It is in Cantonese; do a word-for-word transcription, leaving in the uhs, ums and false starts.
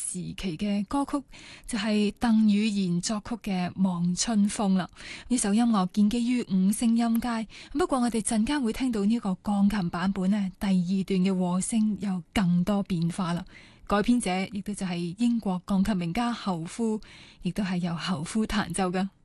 時期嘅歌曲，就係鄧宇賢作曲嘅《望春風》啦。呢首音樂建基於五聲音階，不過我哋陣間會聽到呢個鋼琴版本呢，第二段嘅和聲有更多變化啦。改編者亦都就係英國鋼琴名家侯夫，亦都係由侯夫彈奏㗎。